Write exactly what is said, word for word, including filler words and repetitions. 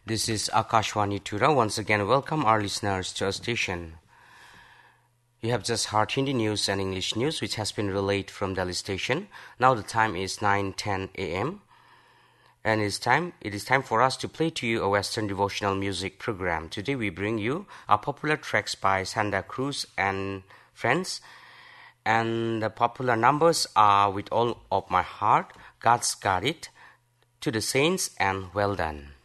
This is Akashwani Tura. Once again, welcome our listeners to our station. You have just heard Hindi news and English news, which has been relayed from Delhi station. Now the time is nine ten a m and it's time, it is time for us to play to you a Western devotional music program. Today we bring you our popular tracks by Santa Cruz and friends. And the popular numbers are With All of My Heart, God's Got It, To the Saints, and Well Done.